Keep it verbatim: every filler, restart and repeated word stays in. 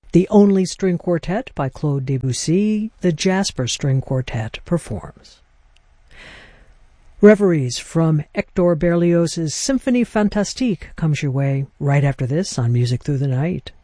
The Only String Quartet by Claude Debussy, the Jasper String Quartet performs. Reveries from Hector Berlioz's Symphonie Fantastique comes your way right after this on Music Through the Night.